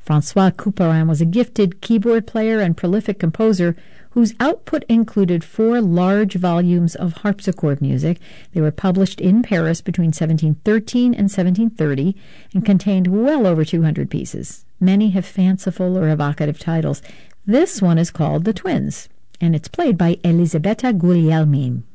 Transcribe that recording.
François Couperin was a gifted keyboard player and prolific composer whose output included 4 large volumes of harpsichord music. They were published in Paris between 1713 and 1730 and contained well over 200 pieces. Many have fanciful or evocative titles. This one is called The Twins, and it's played by Elisabetta Guglielmin.